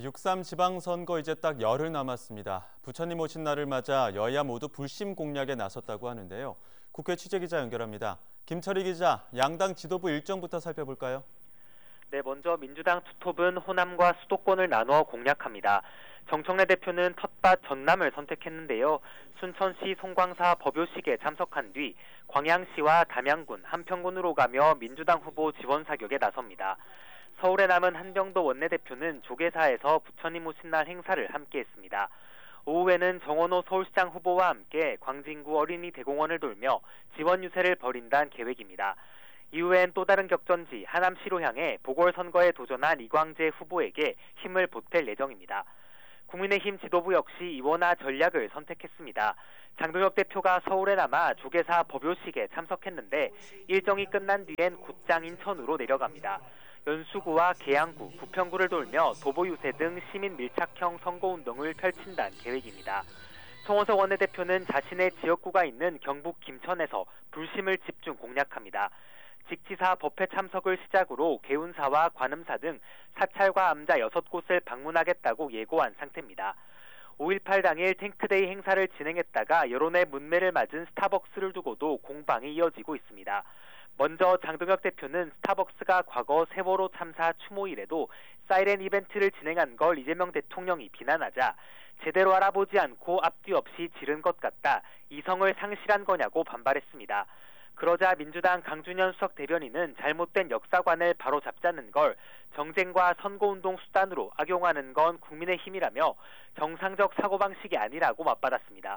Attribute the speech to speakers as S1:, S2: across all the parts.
S1: 6.3 지방선거 이제 딱 열흘 남았습니다. 부처님 오신 날을 맞아 여야 모두 불심 공략에 나섰다고 하는데요. 국회 취재기자 연결합니다. 김철희 기자, 양당 지도부 일정부터 살펴볼까요?
S2: 네, 먼저 민주당 투톱은 호남과 수도권을 나누어 공략합니다. 정청래 대표는 텃밭 전남을 선택했는데요. 순천시 송광사 법요식에 참석한 뒤 광양시와 담양군, 한평군으로 가며 민주당 후보 지원 사격에 나섭니다. 서울에 남은 한병도 원내대표는 조계사에서 부처님 오신 날 행사를 함께했습니다. 오후에는 정원호 서울시장 후보와 함께 광진구 어린이 대공원을 돌며 지원 유세를 벌인다는 계획입니다. 이후엔 또 다른 격전지 하남시로 향해 보궐선거에 도전한 이광재 후보에게 힘을 보탤 예정입니다. 국민의힘 지도부 역시 이원화 전략을 선택했습니다. 장동혁 대표가 서울에 남아 조계사 법요식에 참석했는데 일정이 끝난 뒤엔 곧장 인천으로 내려갑니다. 연수구와 계양구, 부평구를 돌며 도보 유세 등 시민 밀착형 선거운동을 펼친다는 계획입니다. 송원석 원내대표는 자신의 지역구가 있는 경북 김천에서 불심을 집중 공략합니다. 직지사 법회 참석을 시작으로 개운사와 관음사 등 사찰과 암자 6곳을 방문하겠다고 예고한 상태입니다. 5.18 당일 탱크데이 행사를 진행했다가 여론의 문매를 맞은 스타벅스를 두고도 공방이 이어지고 있습니다. 먼저 장동혁 대표는 스타벅스가 과거 세월호 참사 추모일에도 사이렌 이벤트를 진행한 걸 이재명 대통령이 비난하자 제대로 알아보지 않고 앞뒤 없이 지른 것 같다, 이성을 상실한 거냐고 반발했습니다. 그러자 민주당 강준현 수석 대변인은 잘못된 역사관을 바로잡자는 걸 정쟁과 선거운동 수단으로 악용하는 건 국민의힘이라며 정상적 사고방식이 아니라고 맞받았습니다.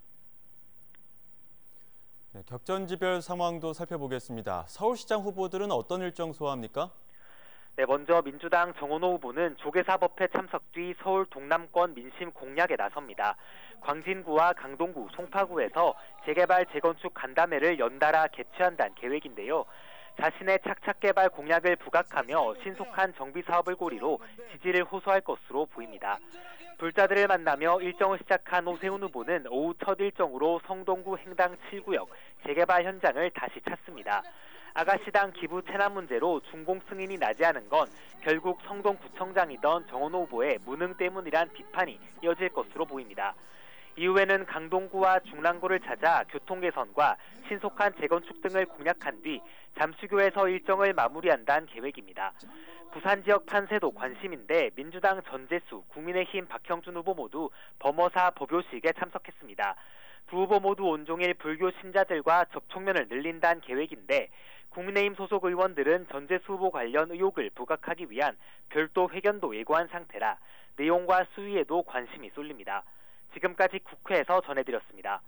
S1: 네, 격전지별 상황도 살펴보겠습니다. 서울시장 후보들은 어떤 일정 소화합니까?
S2: 네, 먼저 민주당 정원호 후보는 조계사 법회 참석 뒤 서울 동남권 민심 공략에 나섭니다. 광진구와 강동구, 송파구에서 재개발, 재건축 간담회를 연달아 개최한다는 계획인데요. 자신의 착착 개발 공약을 부각하며 신속한 정비 사업을 고리로 지지를 호소할 것으로 보입니다. 불자들을 만나며 일정을 시작한 오세훈 후보는 오후 첫 일정으로 성동구 행당 7구역 재개발 현장을 다시 찾습니다. 아가씨당 기부 체납 문제로 준공 승인이 나지 않은 건 결국 성동구청장이던 정원호 후보의 무능 때문이란 비판이 이어질 것으로 보입니다. 이후에는 강동구와 중랑구를 찾아 교통 개선과 신속한 재건축 등을 공약한 뒤 잠수교에서 일정을 마무리한다는 계획입니다. 부산 지역 판세도 관심인데 민주당 전재수, 국민의힘 박형준 후보 모두 범어사 법요식에 참석했습니다. 두 후보 모두 온종일 불교 신자들과 접촉면을 늘린다는 계획인데 국민의힘 소속 의원들은 전재수 후보 관련 의혹을 부각하기 위한 별도 회견도 예고한 상태라 내용과 수위에도 관심이 쏠립니다. 지금까지 국회에서 전해드렸습니다.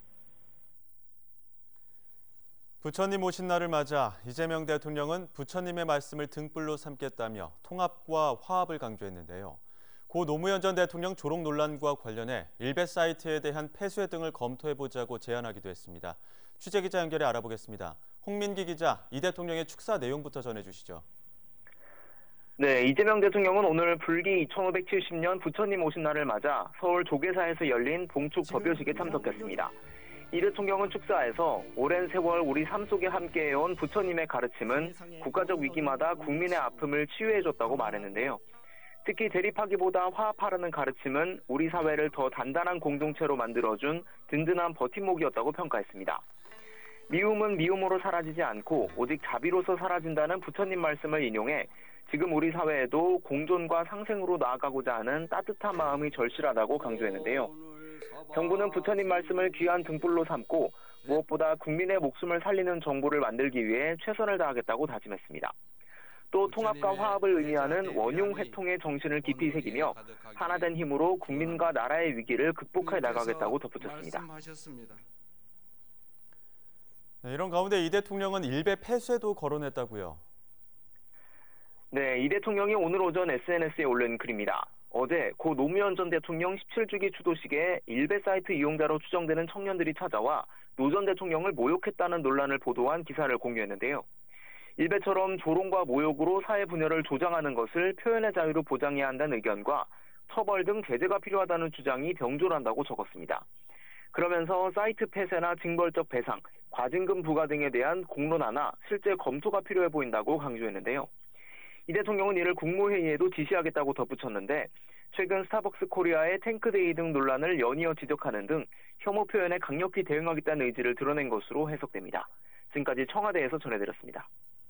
S1: 부처님 오신 날을 맞아 이재명 대통령은 부처님의 말씀을 등불로 삼겠다며 통합과 화합을 강조했는데요. 고 노무현 전 대통령 조롱 논란과 관련해 일베 사이트에 대한 폐쇄 등을 검토해보자고 제안하기도 했습니다. 취재기자 연결해 알아보겠습니다. 홍민기 기자, 이 대통령의 축사 내용부터 전해주시죠.
S3: 네, 이재명 대통령은 오늘 불기 2570년 부처님 오신 날을 맞아 서울 조계사에서 열린 봉축 법요식에 참석했습니다. 이 대통령은 축사에서 오랜 세월 우리 삶 속에 함께해온 부처님의 가르침은 국가적 위기마다 국민의 아픔을 치유해줬다고 말했는데요. 특히 대립하기보다 화합하라는 가르침은 우리 사회를 더 단단한 공동체로 만들어준 든든한 버팀목이었다고 평가했습니다. 미움은 미움으로 사라지지 않고 오직 자비로서 사라진다는 부처님 말씀을 인용해 지금 우리 사회에도 공존과 상생으로 나아가고자 하는 따뜻한 마음이 절실하다고 강조했는데요. 정부는 부처님 말씀을 귀한 등불로 삼고 무엇보다 국민의 목숨을 살리는 정부를 만들기 위해 최선을 다하겠다고 다짐했습니다. 또 통합과 화합을 의미하는 원흉회통의 정신을 깊이 새기며 하나된 힘으로 국민과 나라의 위기를 극복해 나가겠다고 덧붙였습니다.
S1: 네, 이런 가운데 이 대통령은 일베 폐쇄도 거론했다고요.
S3: 네, 이 대통령이 오늘 오전 SNS에 올린 글입니다. 어제 고 노무현 전 대통령 17주기 추도식에 일베 사이트 이용자로 추정되는 청년들이 찾아와 노 전 대통령을 모욕했다는 논란을 보도한 기사를 공유했는데요. 일베처럼 조롱과 모욕으로 사회 분열을 조장하는 것을 표현의 자유로 보장해야 한다는 의견과 처벌 등 제재가 필요하다는 주장이 병존한다고 적었습니다. 그러면서 사이트 폐쇄나 징벌적 배상, 과징금 부과 등에 대한 공론화나 실제 검토가 필요해 보인다고 강조했는데요. 이 대통령은 이를 국무회의에도 지시하겠다고 덧붙였는데 최근 스타벅스 코리아의 탱크데이 등 논란을 연이어 지적하는 등 혐오 표현에 강력히 대응하겠다는 의지를 드러낸 것으로 해석됩니다. 지금까지 청와대에서 전해드렸습니다.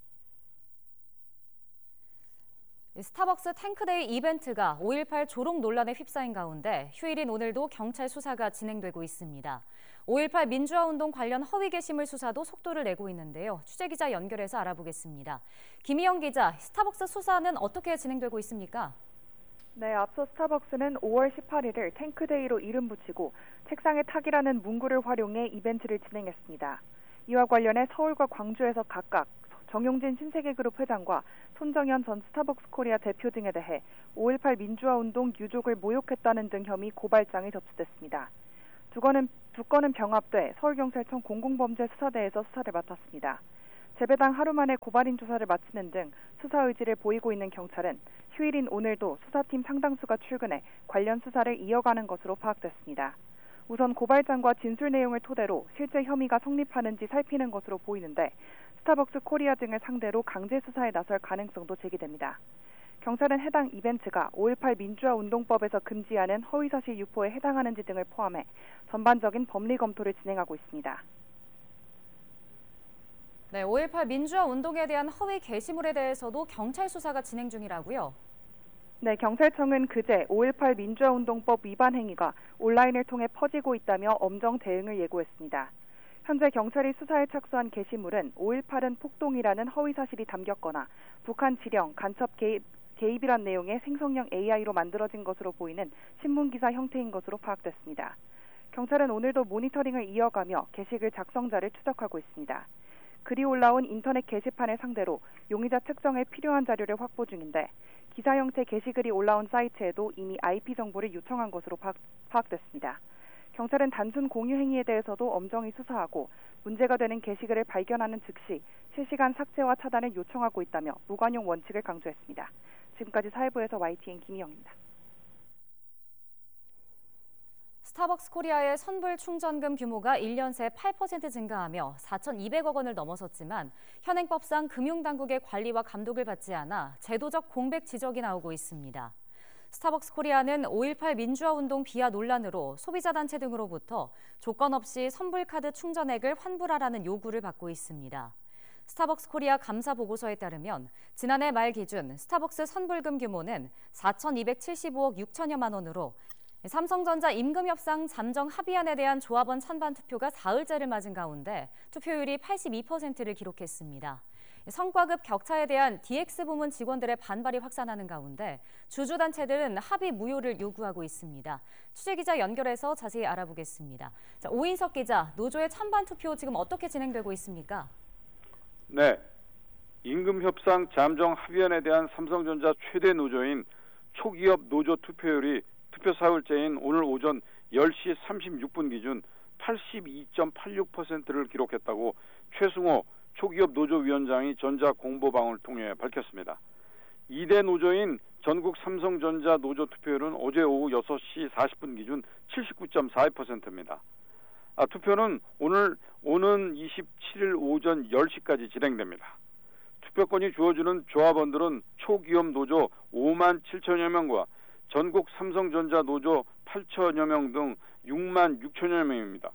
S4: 스타벅스 탱크데이 이벤트가 5.18 조롱 논란에 휩싸인 가운데 휴일인 오늘도 경찰 수사가 진행되고 있습니다. 5.18 민주화운동 관련 허위 게시물 수사도 속도를 내고 있는데요. 취재기자 연결해서 알아보겠습니다. 김희영 기자, 스타벅스 수사는 어떻게 진행되고 있습니까?
S5: 네, 앞서 스타벅스는 5월 18일을 탱크데이로 이름 붙이고 책상에 탁이라는 문구를 활용해 이벤트를 진행했습니다. 이와 관련해 서울과 광주에서 각각 정용진 신세계그룹 회장과 손정현 전 스타벅스 코리아 대표 등에 대해 5.18 민주화운동 유족을 모욕했다는 등 혐의 고발장이 접수됐습니다. 두 건은 병합돼 서울경찰청 공공범죄수사대에서 수사를 맡았습니다. 재배당 하루 만에 고발인 조사를 마치는 등 수사 의지를 보이고 있는 경찰은 휴일인 오늘도 수사팀 상당수가 출근해 관련 수사를 이어가는 것으로 파악됐습니다. 우선 고발장과 진술 내용을 토대로 실제 혐의가 성립하는지 살피는 것으로 보이는데 스타벅스 코리아 등을 상대로 강제 수사에 나설 가능성도 제기됩니다. 경찰은 해당 이벤트가 5.18 민주화운동법에서 금지하는 허위사실 유포에 해당하는지 등을 포함해 전반적인 법리 검토를 진행하고 있습니다.
S4: 네, 5.18 민주화 운동에 대한 허위 게시물에 대해서도 경찰 수사가 진행 중이라고요?
S5: 네, 경찰청은 그제 5.18 민주화운동법 위반 행위가 온라인을 통해 퍼지고 있다며 엄정 대응을 예고했습니다. 현재 경찰이 수사에 착수한 게시물은 5.18은 폭동이라는 허위 사실이 담겼거나 북한 지령, 간첩 개입이란 내용의 생성형 AI로 만들어진 것으로 보이는 신문기사 형태인 것으로 파악됐습니다. 경찰은 오늘도 모니터링을 이어가며 게시글 작성자를 추적하고 있습니다. 글이 올라온 인터넷 게시판을 상대로 용의자 특정에 필요한 자료를 확보 중인데 기사 형태 게시글이 올라온 사이트에도 이미 IP 정보를 요청한 것으로 파악됐습니다. 경찰은 단순 공유 행위에 대해서도 엄정히 수사하고 문제가 되는 게시글을 발견하는 즉시 실시간 삭제와 차단을 요청하고 있다며 무관용 원칙을 강조했습니다. 지금까지 사회부에서 YTN 김희영입니다.
S4: 스타벅스 코리아의 선불 충전금 규모가 1년 새 8% 증가하며 4,200억 원을 넘어섰지만 현행법상 금융당국의 관리와 감독을 받지 않아 제도적 공백 지적이 나오고 있습니다. 스타벅스 코리아는 5.18 민주화운동 비하 논란으로 소비자단체 등으로부터 조건 없이 선불카드 충전액을 환불하라는 요구를 받고 있습니다. 스타벅스 코리아 감사 보고서에 따르면 지난해 말 기준 스타벅스 선불금 규모는 4,275억 6천여만 원으로 삼성전자 임금협상 잠정 합의안에 대한 조합원 찬반 투표가 사흘째를 맞은 가운데 투표율이 82%를 기록했습니다. 성과급 격차에 대한 DX 부문 직원들의 반발이 확산하는 가운데 주주단체들은 합의 무효를 요구하고 있습니다. 취재기자 연결해서 자세히 알아보겠습니다. 자, 오인석 기자, 노조의 찬반 투표 지금 어떻게 진행되고 있습니까?
S6: 네, 임금협상 잠정 합의안에 대한 삼성전자 최대 노조인 초기업 노조 투표율이 투표 사흘째인 오늘 오전 10시 36분 기준 82.86%를 기록했다고 최승호 초기업 노조위원장이 전자공보방을 통해 밝혔습니다. 2대 노조인 전국 삼성전자 노조 투표율은 어제 오후 6시 40분 기준 79.42%입니다. 투표는 오는 27일 오전 10시까지 진행됩니다. 투표권이 주어지는 조합원들은 초기업 노조 5만 7천여 명과 전국 삼성전자 노조 8천여 명 등 6만 6천여 명입니다.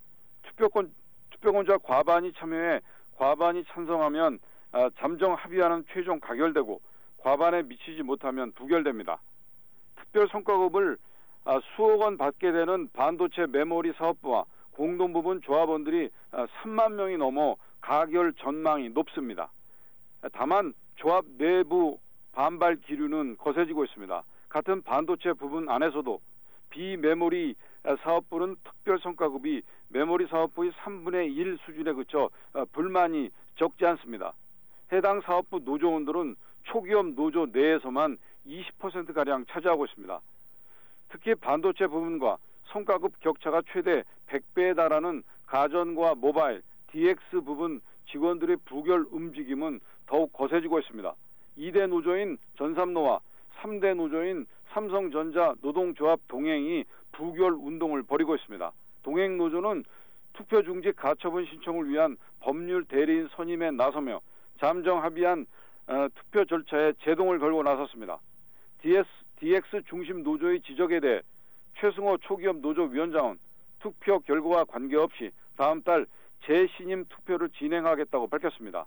S6: 투표권자 과반이 참여해 과반이 찬성하면 잠정 합의안은 최종 가결되고 과반에 미치지 못하면 부결됩니다. 특별 성과급을 수억 원 받게 되는 반도체 메모리 사업부와 공동부문 조합원들이 3만 명이 넘어 가결 전망이 높습니다. 다만 조합 내부 반발 기류는 거세지고 있습니다. 같은 반도체 부분 안에서도 비메모리 사업부는 특별 성과급이 메모리 사업부의 3분의 1 수준에 그쳐 불만이 적지 않습니다. 해당 사업부 노조원들은 초기업 노조 내에서만 20%가량 차지하고 있습니다. 특히 반도체 부분과 성과급 격차가 최대 100배에 달하는 가전과 모바일, DX 부분 직원들의 부결 움직임은 더욱 거세지고 있습니다. 2대 노조인 전삼노와 3대 노조인 삼성전자 노동조합 동행이 부결 운동을 벌이고 있습니다. 동행 노조는 투표 중지 가처분 신청을 위한 법률 대리인 선임에 나서며 잠정 합의안 투표 절차에 제동을 걸고 나섰습니다. DX 중심 노조의 지적에 대해 최승호 초기업 노조위원장은 투표 결과와 관계없이 다음 달 재신임 투표를 진행하겠다고 밝혔습니다.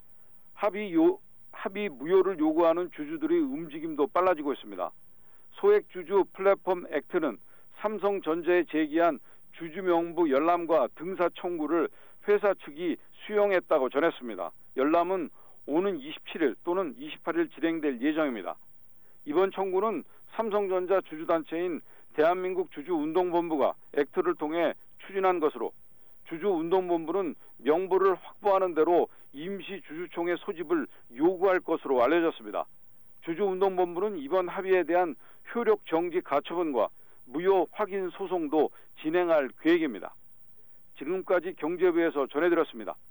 S6: 합의 무효를 요구하는 주주들의 움직임도 빨라지고 있습니다. 소액주주 플랫폼 액트는 삼성전자에 제기한 주주 명부 열람과 등사 청구를 회사 측이 수용했다고 전했습니다. 열람은 오는 27일 또는 28일 진행될 예정입니다. 이번 청구는 삼성전자 주주단체인 대한민국 주주운동본부가 액트를 통해 추진한 것으로 주주운동본부는 명부를 확보하는 대로 임시주주총회 소집을 요구할 것으로 알려졌습니다. 주주운동본부는 이번 합의에 대한 효력 정지 가처분과 무효 확인 소송도 진행할 계획입니다. 지금까지 경제부에서 전해드렸습니다.